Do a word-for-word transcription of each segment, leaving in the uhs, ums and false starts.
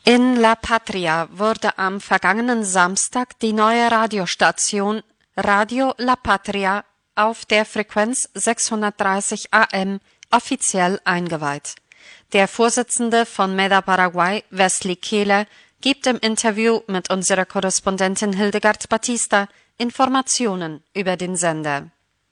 In La Patria wurde am vergangenen Samstag die neue Radiostation Radio La Patria auf der Frequenz sechshundertdreißig A M offiziell eingeweiht. Der Vorsitzende von MEDA Paraguay, Wesley Kehle, gibt im Interview mit unserer Korrespondentin Hildegard Batista Informationen über den Sender.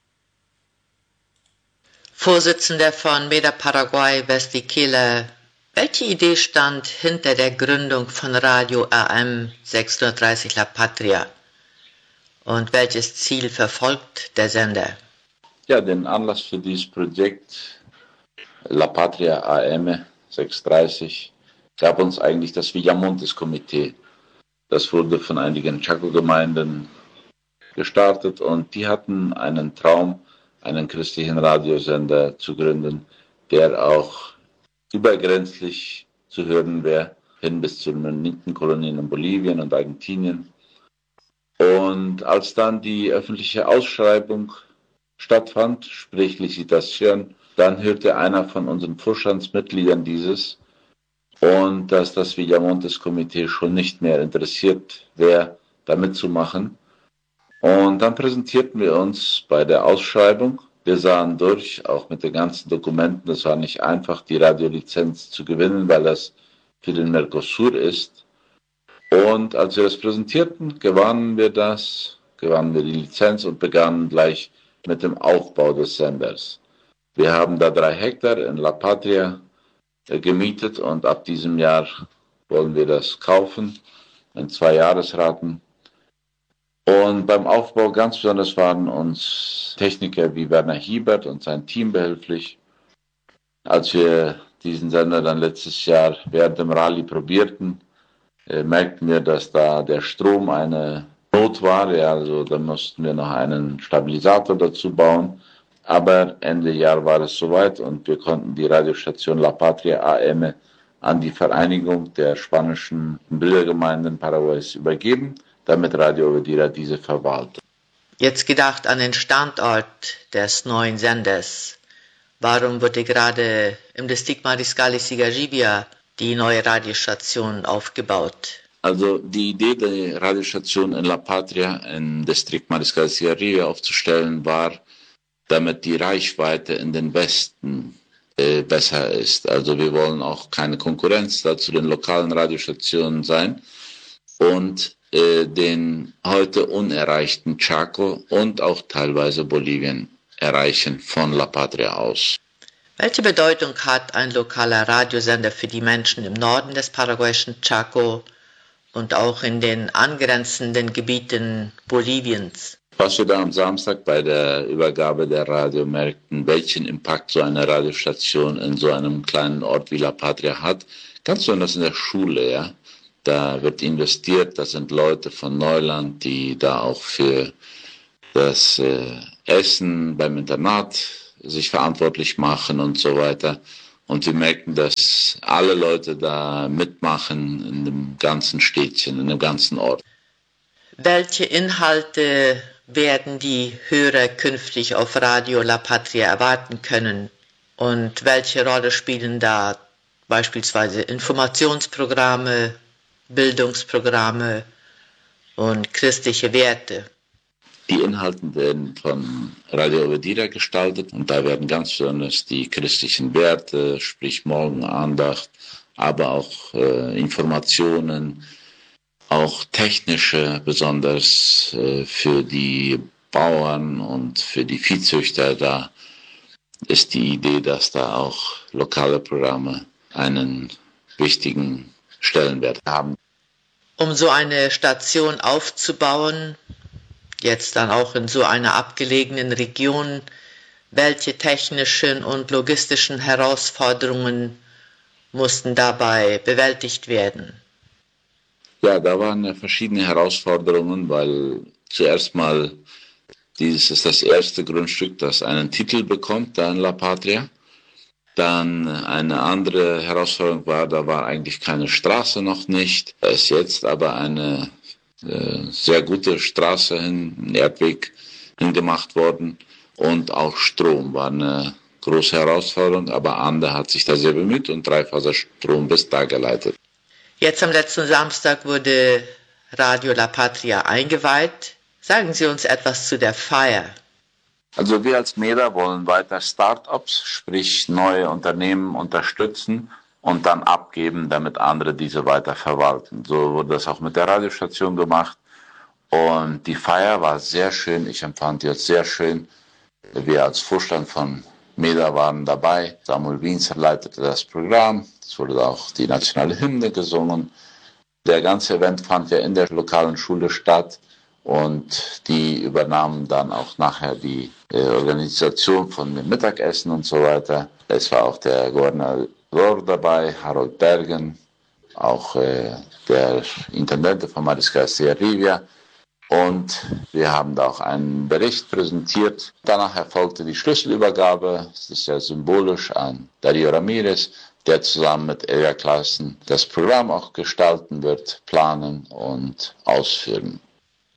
Vorsitzender von MEDA Paraguay, Wesley Kehle, welche Idee stand hinter der Gründung von Radio A M sechshundertdreißig La Patria und welches Ziel verfolgt der Sender? Ja, den Anlass für dieses Projekt La Patria A M sechshundertdreißig gab uns eigentlich das Villamontes-Komitee. Das wurde von einigen Chaco-Gemeinden gestartet und die hatten einen Traum, einen christlichen Radiosender zu gründen, der auch übergrenzlich zu hören wäre, hin bis zu den Mennonitenkolonien in Bolivien und Argentinien. Und als dann die öffentliche Ausschreibung stattfand, sprich Licitation, dann hörte einer von unseren Vorstandsmitgliedern dieses und dass das Villamontes-Komitee schon nicht mehr interessiert wäre, da mitzumachen. Und dann präsentierten wir uns bei der Ausschreibung. Wir sahen durch, auch mit den ganzen Dokumenten. Es war nicht einfach, die Radiolizenz zu gewinnen, weil das für den Mercosur ist. Und als wir das präsentierten, gewannen wir das, gewannen wir die Lizenz und begannen gleich mit dem Aufbau des Senders. Wir haben da drei Hektar in La Patria äh, gemietet und ab diesem Jahr wollen wir das kaufen in zwei Jahresraten. Und beim Aufbau ganz besonders waren uns Techniker wie Werner Hiebert und sein Team behilflich. Als wir diesen Sender dann letztes Jahr während dem Rallye probierten, äh, merkten wir, dass da der Strom eine Not war. Ja, also da mussten wir noch einen Stabilisator dazu bauen. Aber Ende Jahr war es soweit und wir konnten die Radiostation La Patria A M an die Vereinigung der spanischen Brüdergemeinden Paraguays übergeben, damit Radio Obedira diese verwaltet. Jetzt gedacht an den Standort des neuen Senders. Warum wurde gerade im Distrikt Mariscal y Sigaribia die neue Radiostation aufgebaut? Also die Idee der Radiostation in La Patria im Distrikt Mariscal y Sigaribia aufzustellen war, damit die Reichweite in den Westen äh, besser ist. Also wir wollen auch keine Konkurrenz da zu den lokalen Radiostationen sein und den heute unerreichten Chaco und auch teilweise Bolivien erreichen von La Patria aus. Welche Bedeutung hat ein lokaler Radiosender für die Menschen im Norden des paraguayischen Chaco und auch in den angrenzenden Gebieten Boliviens? Was wir da am Samstag bei der Übergabe der Radio merkten, welchen Impact so eine Radiostation in so einem kleinen Ort wie La Patria hat, ganz besonders in der Schule, ja. Da wird investiert, das sind Leute von Neuland, die da auch für das äh, Essen beim Internat sich verantwortlich machen und so weiter. Und wir merken, dass alle Leute da mitmachen in dem ganzen Städtchen, in dem ganzen Ort. Welche Inhalte werden die Hörer künftig auf Radio La Patria erwarten können? Und welche Rolle spielen da beispielsweise Informationsprogramme, Bildungsprogramme und christliche Werte? Die Inhalte werden von Radio Obedira gestaltet und da werden ganz besonders die christlichen Werte, sprich Morgenandacht, aber auch äh, Informationen, auch technische, besonders äh, für die Bauern und für die Viehzüchter. Da ist die Idee, dass da auch lokale Programme einen wichtigen Stellenwert haben. Um so eine Station aufzubauen, jetzt dann auch in so einer abgelegenen Region, welche technischen und logistischen Herausforderungen mussten dabei bewältigt werden? Ja, da waren verschiedene Herausforderungen, weil zuerst mal dieses ist das erste Grundstück, das einen Titel bekommt, da in La Patria. Dann eine andere Herausforderung war, da war eigentlich keine Straße noch nicht. Da ist jetzt aber eine äh, sehr gute Straße hin, ein Erdweg hingemacht worden. Und auch Strom war eine große Herausforderung, aber Ande hat sich da sehr bemüht und Dreifaserstrom bis da geleitet. Jetzt am letzten Samstag wurde Radio La Patria eingeweiht. Sagen Sie uns etwas zu der Feier. Also wir als MEDA wollen weiter Start-ups, sprich neue Unternehmen unterstützen und dann abgeben, damit andere diese weiter verwalten. So wurde das auch mit der Radiostation gemacht. Und die Feier war sehr schön. Ich empfand die als sehr schön. Wir als Vorstand von MEDA waren dabei. Samuel Wienzer leitete das Programm. Es wurde auch die nationale Hymne gesungen. Der ganze Event fand ja in der lokalen Schule statt. Und die übernahmen dann auch nachher die äh, Organisation von dem Mittagessen und so weiter. Es war auch der Gouverneur dabei, Harold Bergen, auch äh, der Intendente von Maris Garcia Rivia. Und wir haben da auch einen Bericht präsentiert. Danach erfolgte die Schlüsselübergabe. Das ist ja symbolisch an Dario Ramirez, der zusammen mit Elia Claessen das Programm auch gestalten wird, planen und ausführen.